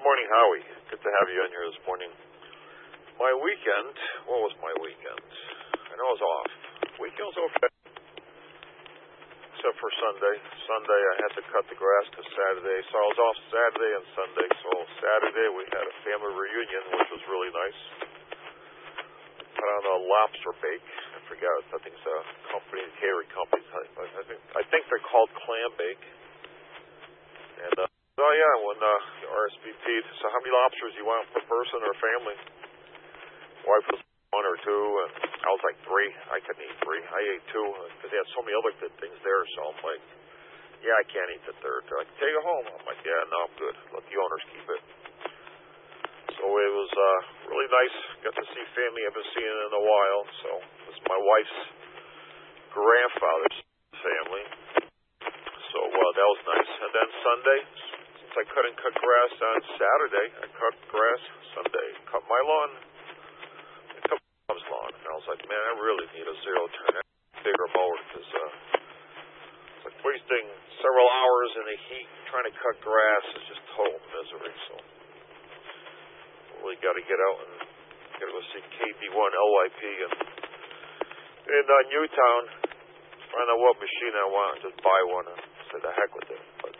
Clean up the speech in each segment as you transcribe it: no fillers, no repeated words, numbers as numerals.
morning, Howie. Good to have you in here this morning. My weekend, what was my weekend? I know I was off. Weekend was okay, except for Sunday. Sunday I had to cut the grass to Saturday, so I was off Saturday and Sunday. So Saturday we had a family reunion, which was really nice. Put on a lobster bake. I forget, I think it's a company, a catering company. I think they're called Clam Bake. And oh yeah, when RSVP'd. So how many lobsters you want per person or family? Wife was one or two, and I was like three. I couldn't eat three. I ate two because they had so many other good things there. So I'm like, yeah, I can't eat the third. They're like, take it home. I'm like, yeah, no, I'm good. Let the owners keep it. So it was really nice. Got to see family I haven't seen in a while. So it was my wife's grandfather's family. So that was nice. And then Sunday, since I couldn't cut grass on Saturday, I cut grass Sunday. Cut my lawn. I cut my mom's lawn. And I was like, man, I really need a zero-turn, bigger mower because it's like wasting several hours in the heat trying to cut grass is just total misery. So really got to get out and got to go see KD1 LYP in Newtown. Find out what machine I want and just buy one and say the heck with it. But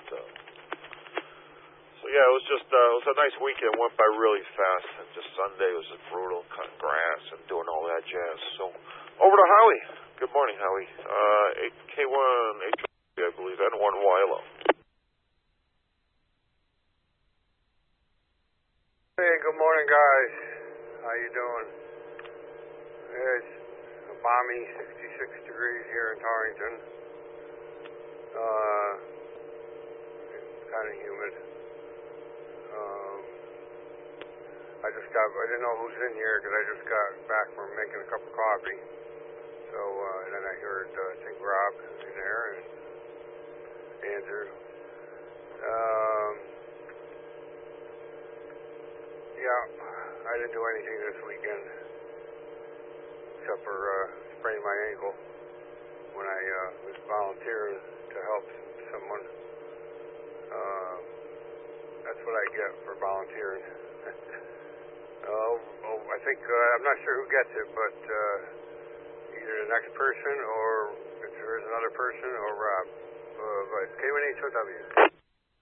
so yeah, it was just it was a nice weekend. Went by really fast, and just Sunday was just brutal, cutting grass and doing all that jazz. So over to Howie. Good morning, Howie. K1 I believe, and one Wilo. Hey, good morning, guys. How you doing? It's a balmy 66 degrees here in Torrington. It's kind of humid. I didn't know who's in here because I just got back from making a cup of coffee. So, and then I heard, I think Rob in there and Andrew. Yeah, I didn't do anything this weekend except for spraining my ankle when I was volunteering to help someone. That's what I get for volunteering. I think, I'm not sure who gets it, but either the next person or if there is another person or Rob. But K1HOW.